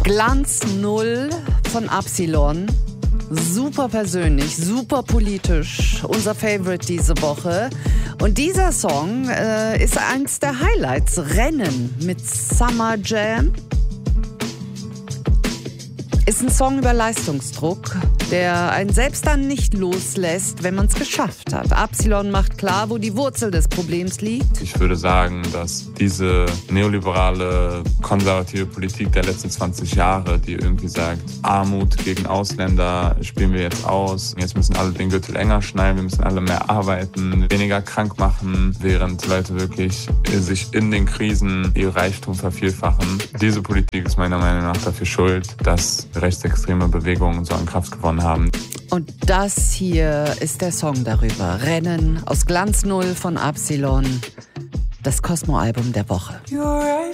Glanz Null von Absilon. Super persönlich, super politisch. Unser Favorite diese Woche. Und dieser Song ist eins der Highlights. Rennen mit Summer Jam. Ist ein Song über Leistungsdruck, der einen selbst dann nicht loslässt, wenn man es geschafft hat. Absilon macht klar, wo die Wurzel des Problems liegt. Ich würde sagen, dass diese neoliberale, konservative Politik der letzten 20 Jahre, die irgendwie sagt, Armut gegen Ausländer spielen wir jetzt aus. Jetzt müssen alle den Gürtel enger schnallen, wir müssen alle mehr arbeiten, weniger krank machen, während Leute wirklich sich in den Krisen ihr Reichtum vervielfachen. Diese Politik ist meiner Meinung nach dafür schuld, dass rechtsextreme Bewegungen so an Kraft gewonnen haben. Und das hier ist der Song darüber. Rennen aus Glanz Null von Absilon. Das Cosmo-Album der Woche. Your